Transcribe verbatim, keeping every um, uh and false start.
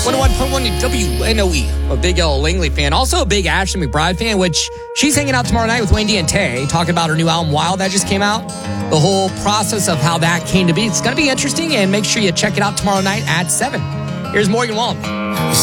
one oh one point one W N O E. A big L Langley fan. Also a big Ashley McBryde fan, which she's hanging out tomorrow night with Wendy and Tay, talking about her new album, Wild, that just came out. The whole process of how that came to be. It's going to be interesting, and make sure you check it out tomorrow night at seven. Here's Morgan Wallen.